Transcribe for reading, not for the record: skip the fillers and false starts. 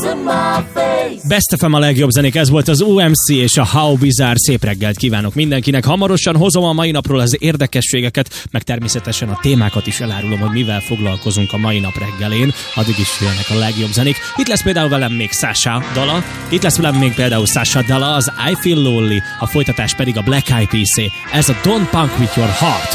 Best FM a legjobb zenék, ez volt az UMC és a How Bizarre. Szép reggelt kívánok mindenkinek. Hamarosan hozom a mai napról az érdekességeket, meg természetesen a témákat is elárulom, hogy mivel foglalkozunk a mai nap reggelén. Addig is jönnek a legjobb zenék. Itt lesz például velem még Sasha dala, itt lesz velem még például Sasha dala, az I Feel Lonely, a folytatás pedig a Black Eyed Peas-é. Ez a Don't Punk With Your Heart.